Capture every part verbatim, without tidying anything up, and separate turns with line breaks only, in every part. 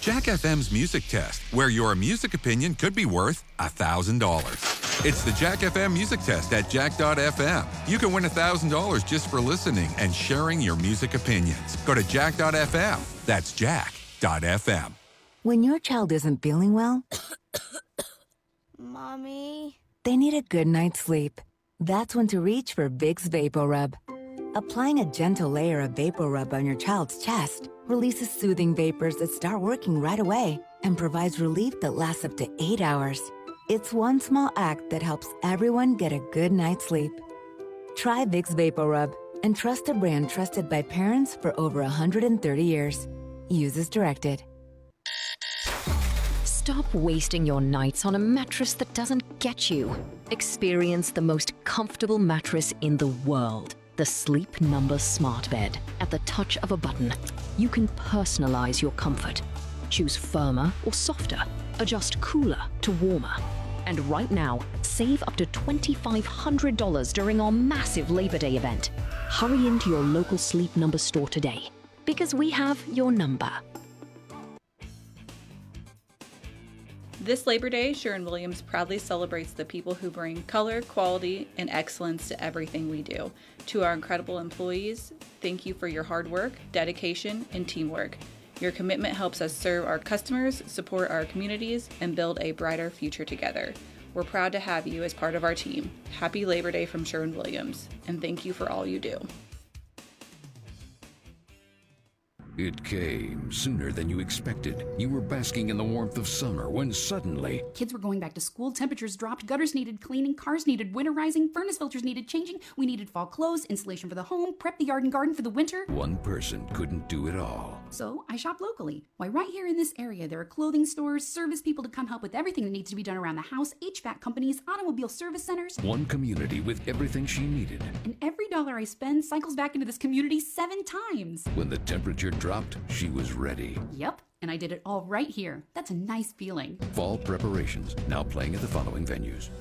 Jack F M's Music Test, where your music opinion could be worth one thousand dollars. It's the Jack F M Music Test at jack dot f m. You can win one thousand dollars just for listening and sharing your music opinions. Go to jack dot f m. That's jack dot f m.
When your child isn't feeling well,
Mommy?
They need a good night's sleep. That's when to reach for Vicks VapoRub. Applying a gentle layer of VapoRub on your child's chest releases soothing vapors that start working right away and provides relief that lasts up to eight hours. It's one small act that helps everyone get a good night's sleep. Try Vicks VapoRub and trust a brand trusted by parents for over one hundred thirty years. Use as directed.
Stop wasting your nights on a mattress that doesn't get you. Experience the most comfortable mattress in the world. The Sleep Number Smart Bed. At the touch of a button, you can personalize your comfort. Choose firmer or softer. Adjust cooler to warmer. And right now, save up to two thousand five hundred dollars during our massive Labor Day event. Hurry into your local Sleep Number store today, because we have your number.
This Labor Day, Sherwin-Williams proudly celebrates the people who bring color, quality, and excellence to everything we do. To our incredible employees, thank you for your hard work, dedication, and teamwork. Your commitment helps us serve our customers, support our communities, and build a brighter future together. We're proud to have you as part of our team. Happy Labor Day from Sherwin-Williams, and thank you for all you do.
It came sooner than you expected. You were basking in the warmth of summer when suddenly...
Kids were going back to school, temperatures dropped, gutters needed cleaning, cars needed winterizing, furnace filters needed changing, we needed fall clothes, insulation for the home, prep the yard and garden for the winter.
One person couldn't do it all.
So I shopped locally. Why, right here in this area, there are clothing stores, service people to come help with everything that needs to be done around the house, H V A C companies, automobile service centers.
One community with everything she needed.
And every dollar I spend cycles back into this community seven times.
When the temperature dropped, she was ready.
Yep, and I did it all right here. That's a nice feeling.
Fall preparations, now playing at the following venues.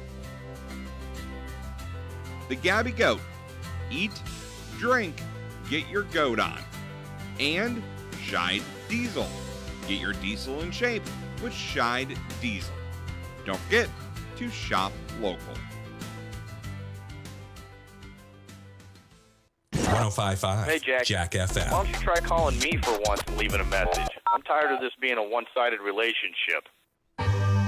The Gabby Goat. Eat, drink, get your goat on. And Scheid Diesel. Get your diesel in shape with Scheid Diesel. Don't forget to shop local.
one oh five point five
Hey, Jack.
Jack F M.
Why don't you try calling me for once and leaving a message? I'm tired of this being a one-sided relationship.